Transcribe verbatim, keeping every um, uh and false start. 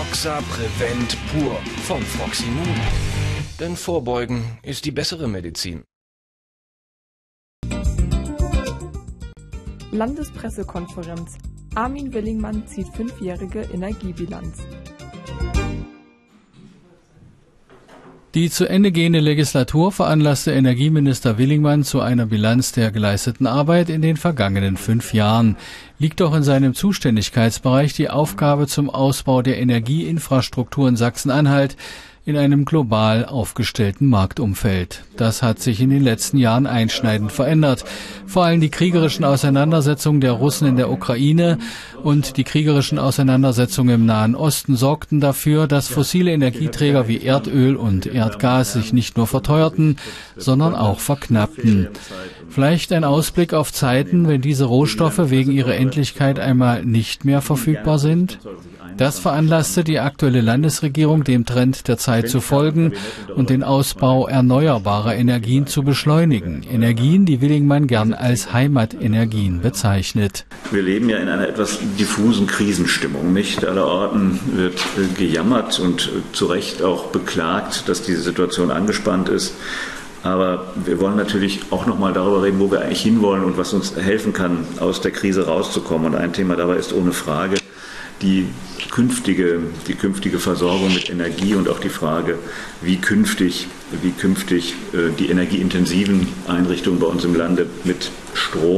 Foxa Prevent pur von Foximmun. Denn Vorbeugen ist die bessere Medizin. Landespressekonferenz. Armin Willingmann zieht fünfjährige Energiebilanz. Die zu Ende gehende Legislatur veranlasste Energieminister Willingmann zu einer Bilanz der geleisteten Arbeit in den vergangenen fünf Jahren. Liegt doch in seinem Zuständigkeitsbereich die Aufgabe zum Ausbau der Energieinfrastruktur in Sachsen-Anhalt in einem global aufgestellten Marktumfeld. Das hat sich in den letzten Jahren einschneidend verändert. Vor allem die kriegerischen Auseinandersetzungen der Russen in der Ukraine und die kriegerischen Auseinandersetzungen im Nahen Osten sorgten dafür, dass fossile Energieträger wie Erdöl und Erdgas sich nicht nur verteuerten, sondern auch verknappten. Vielleicht ein Ausblick auf Zeiten, wenn diese Rohstoffe wegen ihrer Endlichkeit einmal nicht mehr verfügbar sind? Das veranlasste die aktuelle Landesregierung, dem Trend der Zeit zu folgen und den Ausbau erneuerbarer Energien zu beschleunigen. Energien, die Willingmann gern als Heimatenergien bezeichnet. Wir leben ja in einer etwas diffusen Krisenstimmung. Nicht allerorten wird gejammert und zu Recht auch beklagt, dass diese Situation angespannt ist. Aber wir wollen natürlich auch noch mal darüber reden, wo wir eigentlich hinwollen und was uns helfen kann, aus der Krise rauszukommen. Und ein Thema dabei ist ohne Frage die künftige, die künftige Versorgung mit Energie und auch die Frage, wie künftig, wie künftig äh, die energieintensiven Einrichtungen bei uns im Lande mit Strom